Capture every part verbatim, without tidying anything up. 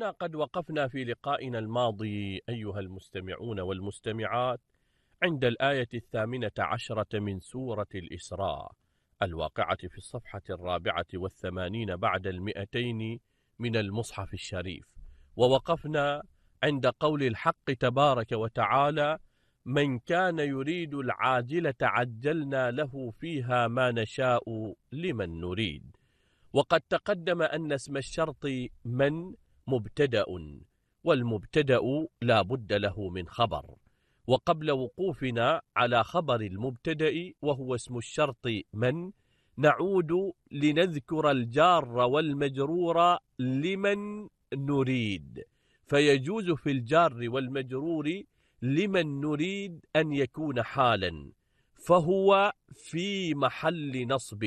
كنا قد وقفنا في لقائنا الماضي أيها المستمعون والمستمعات عند الآية الثامنة عشرة من سورة الإسراء الواقعة في الصفحة الرابعة والثمانين بعد المئتين من المصحف الشريف، ووقفنا عند قول الحق تبارك وتعالى: من كان يريد العاجلة عجلنا له فيها ما نشاء لمن نريد. وقد تقدم أن اسم الشرط من مبتدأ، والمبتدأ لا بد له من خبر. وقبل وقوفنا على خبر المبتدأ وهو اسم الشرط من، نعود لنذكر الجار والمجرور لمن نريد. فيجوز في الجار والمجرور لمن نريد أن يكون حالا، فهو في محل نصب،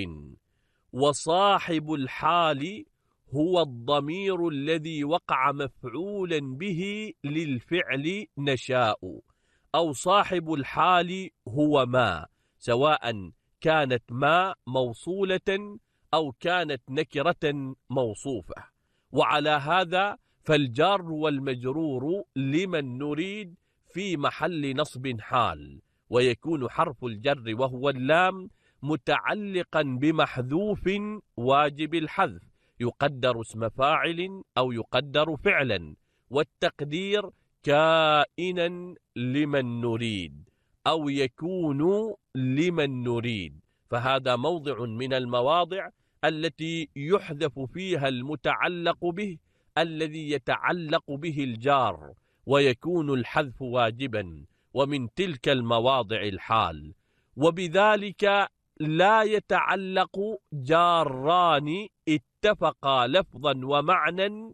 وصاحب الحال هو الضمير الذي وقع مفعولا به للفعل نشاء، أو صاحب الحال هو ما، سواء كانت ما موصولة أو كانت نكرة موصوفة. وعلى هذا فالجار والمجرور لمن نريد في محل نصب حال، ويكون حرف الجر وهو اللام متعلقا بمحذوف واجب الحذف، يقدر اسم فاعل أو يقدر فعلا، والتقدير كائنا لمن نريد أو يكون لمن نريد. فهذا موضع من المواضع التي يحذف فيها المتعلق به الذي يتعلق به الجار، ويكون الحذف واجبا، ومن تلك المواضع الحال. وبذلك لا يتعلق جاران اتفقا لفظا ومعنى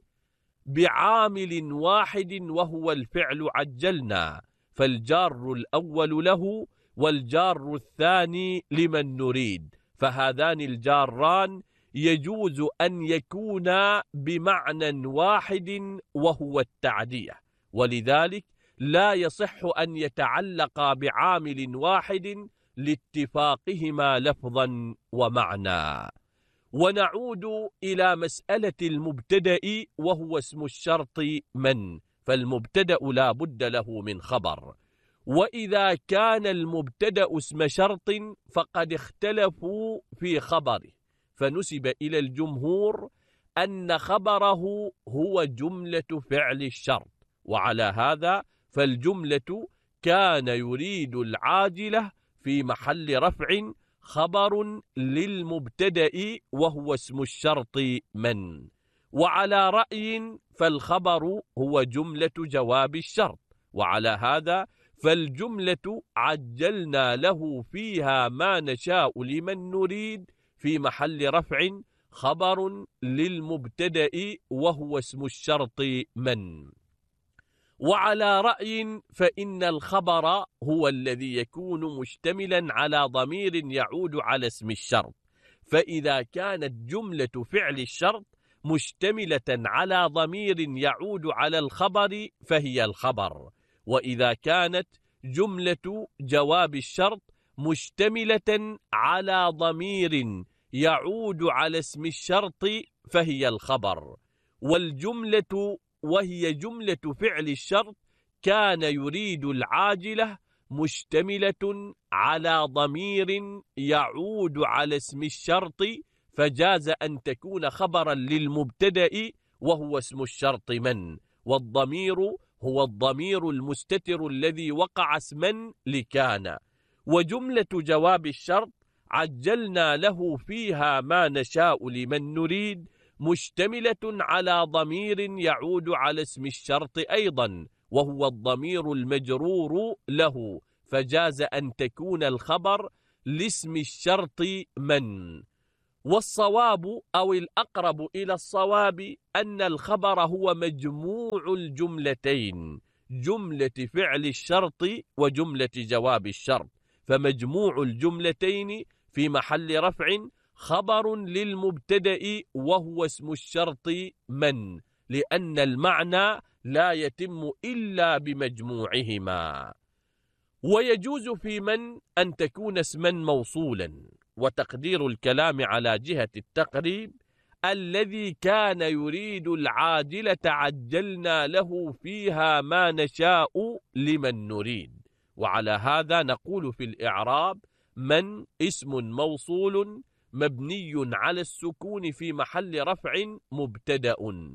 بعامل واحد وهو الفعل عجلنا، فالجار الأول له والجار الثاني لمن نريد، فهذان الجاران يجوز أن يكونا بمعنى واحد وهو التعدية، ولذلك لا يصح أن يتعلقا بعامل واحد لاتفاقهما لفظا ومعنى. ونعود إلى مسألة المبتدأ وهو اسم الشرط من، فالمبتدأ لا بد له من خبر. وإذا كان المبتدأ اسم شرط فقد اختلفوا في خبره، فنسب إلى الجمهور أن خبره هو جملة فعل الشرط، وعلى هذا فالجملة كان يريد العاجلة في محل رفع خبر للمبتدأ وهو اسم الشرط من. وعلى رأي فالخبر هو جملة جواب الشرط، وعلى هذا فالجملة عجلنا له فيها ما نشاء لمن نريد في محل رفع خبر للمبتدأ وهو اسم الشرط من. وعلى رأي فإن الخبر هو الذي يكون مشتملا على ضمير يعود على اسم الشرط، فإذا كانت جملة فعل الشرط مشتملة على ضمير يعود على الخبر فهي الخبر، وإذا كانت جملة جواب الشرط مشتملة على ضمير يعود على اسم الشرط فهي الخبر. والجملة وهي جملة فعل الشرط كان يريد العاجلة مشتملة على ضمير يعود على اسم الشرط، فجاز أن تكون خبرا للمبتدأ وهو اسم الشرط من، والضمير هو الضمير المستتر الذي وقع اسما لكان. وجملة جواب الشرط عجلنا له فيها ما نشاء لمن نريد مشتملة على ضمير يعود على اسم الشرط أيضا، وهو الضمير المجرور له، فجاز أن تكون الخبر لاسم الشرط من. والصواب أو الأقرب إلى الصواب أن الخبر هو مجموع الجملتين، جملة فعل الشرط وجملة جواب الشرط، فمجموع الجملتين في محل رفع خبر للمبتدأ وهو اسم الشرط من، لأن المعنى لا يتم إلا بمجموعهما. ويجوز في من أن تكون اسما موصولا، وتقدير الكلام على جهة التقريب الذي كان يريد العاجلة عجلنا له فيها ما نشاء لمن نريد. وعلى هذا نقول في الإعراب: من اسم موصول مبني على السكون في محل رفع مبتدأ.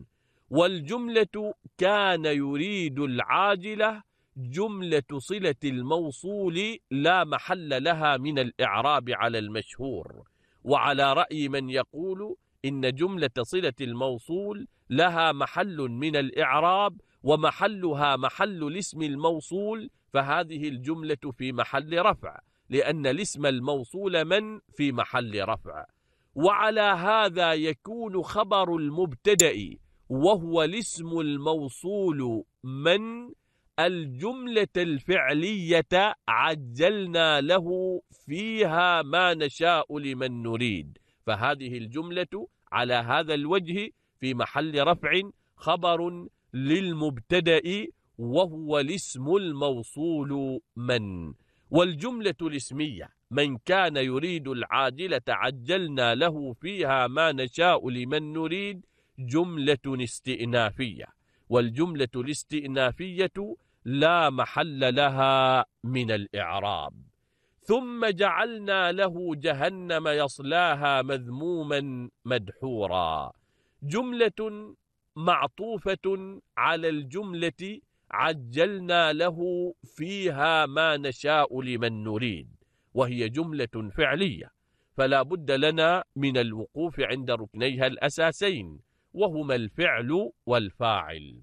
والجملة كان يريد العاجلة جملة صلة الموصول لا محل لها من الإعراب على المشهور. وعلى رأي من يقول إن جملة صلة الموصول لها محل من الإعراب ومحلها محل الاسم الموصول، فهذه الجملة في محل رفع، لأن الاسم الموصول من في محل رفع. وعلى هذا يكون خبر المبتدأ وهو الاسم الموصول من الجملة الفعلية عجلنا له فيها ما نشاء لمن نريد، فهذه الجملة على هذا الوجه في محل رفع خبر للمبتدأ وهو الاسم الموصول من. والجملة الاسمية من كان يريد العاجلة عجلنا له فيها ما نشاء لمن نريد جملة استئنافية، والجملة الاستئنافية لا محل لها من الإعراب. ثم جعلنا له جهنم يصلاها مذموما مدحورا، جملة معطوفة على الجملة عجلنا له فيها ما نشاء لمن نريد، وهي جملة فعلية، فلا بد لنا من الوقوف عند ركنيها الأساسين وهما الفعل والفاعل.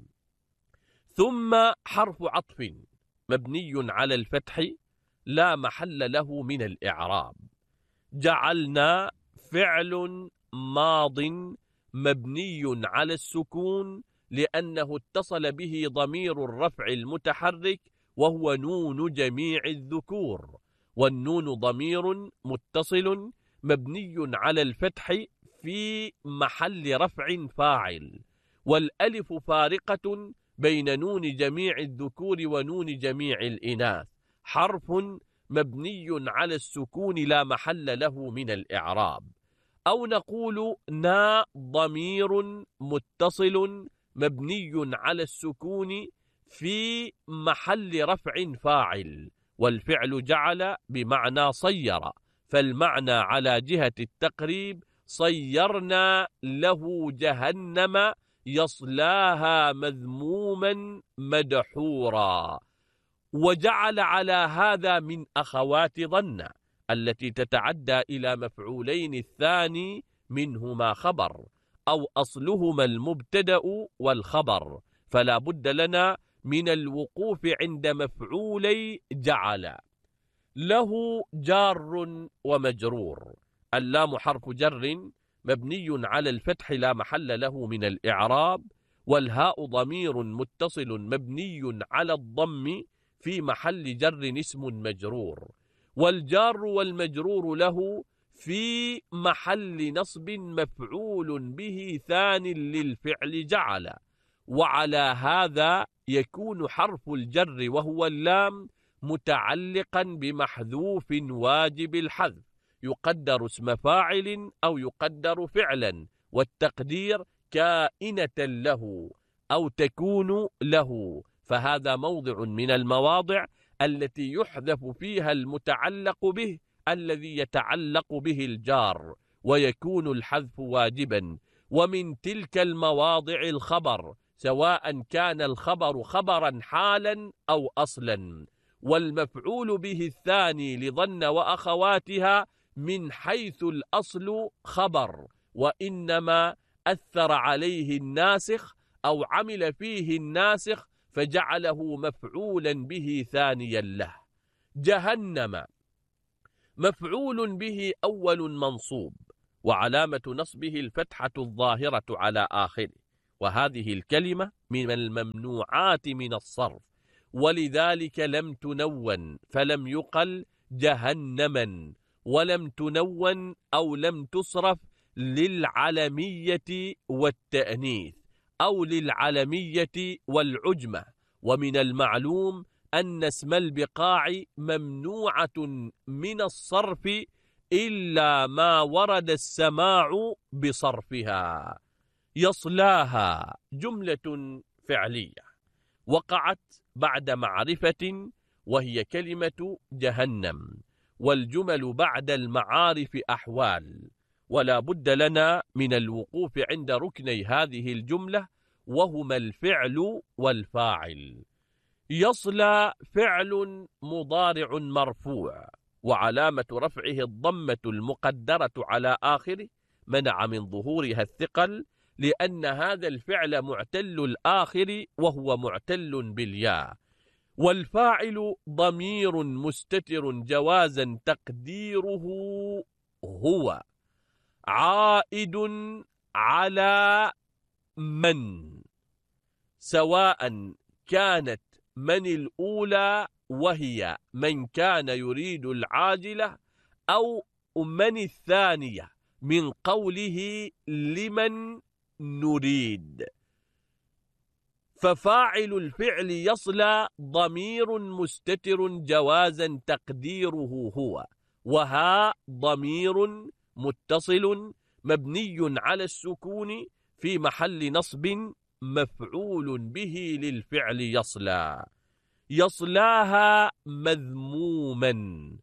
ثم حرف عطف مبني على الفتح لا محل له من الإعراب. جعلنا فعل ماض مبني على السكون لأنه اتصل به ضمير الرفع المتحرك وهو نون جميع الذكور، والنون ضمير متصل مبني على الفتح في محل رفع فاعل، والألف فارقة بين نون جميع الذكور ونون جميع الإناث، حرف مبني على السكون لا محل له من الإعراب. أو نقول نا ضمير متصل مبني على السكون في محل رفع فاعل، والفعل جعل بمعنى صير، فالمعنى على جهة التقريب صيرنا له جهنم يصلاها مذموما مدحورا. وجعل على هذا من أخوات ظن التي تتعدى إلى مفعولين الثاني منهما خبر أو أصلهما المبتدأ والخبر، فلا بد لنا من الوقوف عند مفعولي جعل. له جار ومجرور، اللام حرف جر مبني على الفتح لا محل له من الإعراب، والهاء ضمير متصل مبني على الضم في محل جر اسم مجرور، والجار والمجرور له في محل نصب مفعول به ثان للفعل جعل. وعلى هذا يكون حرف الجر وهو اللام متعلقا بمحذوف واجب الحذف، يقدر اسم فاعل أو يقدر فعلا، والتقدير كائنة له أو تكون له، فهذا موضع من المواضع التي يحذف فيها المتعلق به الذي يتعلق به الجار ويكون الحذف واجبا. ومن تلك المواضع الخبر، سواء كان الخبر خبرا حالا أو أصلا، والمفعول به الثاني لظن وأخواتها من حيث الأصل خبر، وإنما أثر عليه الناسخ أو عمل فيه الناسخ فجعله مفعولا به ثانيا له. جهنم مفعول به أول منصوب، وعلامة نصبه الفتحة الظاهرة على آخره، وهذه الكلمة من الممنوعات من الصرف، ولذلك لم تنون فلم يقل جهنما، ولم تنون أو لم تصرف للعلمية والتأنيث أو للعلمية والعجمة. ومن المعلوم أن اسم البقاع ممنوعة من الصرف إلا ما ورد السماع بصرفها. يصلاها جملة فعلية وقعت بعد معرفة وهي كلمة جهنم، والجمل بعد المعارف أحوال، ولا بد لنا من الوقوف عند ركني هذه الجملة وهما الفعل والفاعل. يصلى فعل مضارع مرفوع وعلامة رفعه الضمة المقدرة على آخره منع من ظهورها الثقل، لأن هذا الفعل معتل الآخر وهو معتل بالياء. والفاعل ضمير مستتر جوازا تقديره هو، عائد على من، سواء كانت من الأولى وهي من كان يريد العاجلة، أو من الثانية من قوله لمن نريد. ففاعل الفعل يصلى ضمير مستتر جوازا تقديره هو، وها ضمير متصل مبني على السكون في محل نصب مفعول به للفعل يصلى. يصلاها مذموما،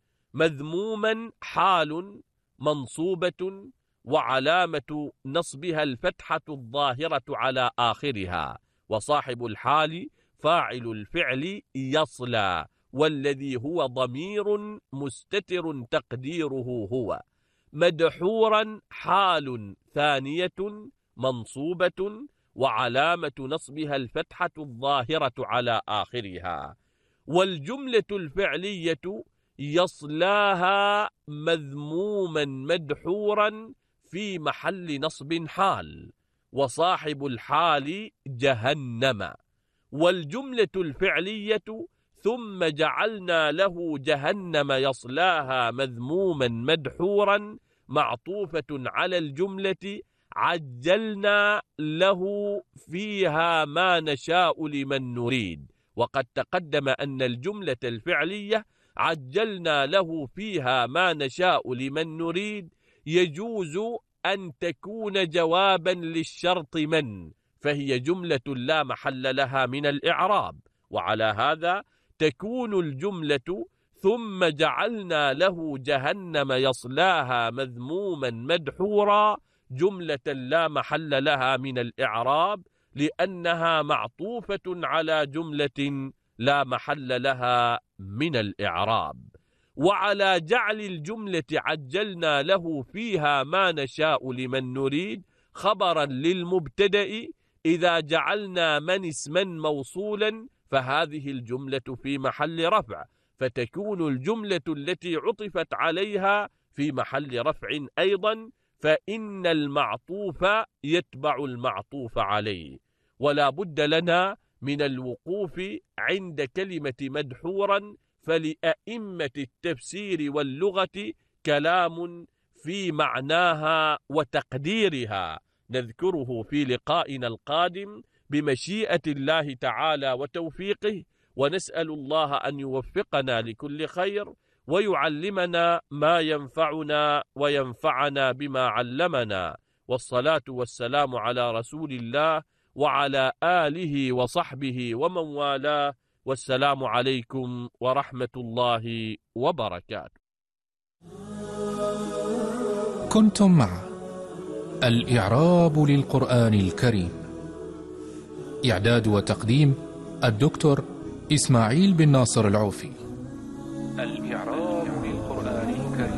مذموما حال منصوبة وعلامة نصبها الفتحة الظاهرة على آخرها، وصاحب الحال فاعل الفعل يصلى، والذي هو ضمير مستتر تقديره هو. مدحورا حال ثانية منصوبة وعلامة نصبها الفتحة الظاهرة على آخرها. والجملة الفعلية يصلاها مذموما مدحورا في محل نصب حال، وصاحب الحال جهنم. والجملة الفعلية ثم جعلنا له جهنم يصلاها مذموما مدحورا معطوفة على الجملة عجلنا له فيها ما نشاء لمن نريد. وقد تقدم أن الجملة الفعلية عجلنا له فيها ما نشاء لمن نريد يجوز أن تكون جوابا للشرط من، فهي جملة لا محل لها من الإعراب. وعلى هذا تكون الجملة ثم جعلنا له جهنم يصلاها مذموما مدحورا جملة لا محل لها من الإعراب، لأنها معطوفة على جملة لا محل لها من الإعراب. وعلى جعل الجملة عجلنا له فيها ما نشاء لمن نريد خبرا للمبتدأ، إذا جعلنا من اسما موصولا فهذه الجملة في محل رفع، فتكون الجملة التي عطفت عليها في محل رفع أيضا، فإن المعطوف يتبع المعطوف عليه. ولا بد لنا من الوقوف عند كلمة مدحورا، فلأئمة التفسير واللغة كلام في معناها وتقديرها نذكره في لقائنا القادم بمشيئة الله تعالى وتوفيقه، ونسأل الله أن يوفقنا لكل خير ويعلمنا ما ينفعنا وينفعنا بما علمنا. والصلاة والسلام على رسول الله وعلى آله وصحبه ومن والاه، والسلام عليكم ورحمة الله وبركاته. كنتم مع الإعراب للقرآن الكريم، إعداد وتقديم الدكتور إسماعيل بن ناصر العوفي. الإعراب للقرآن الكريم.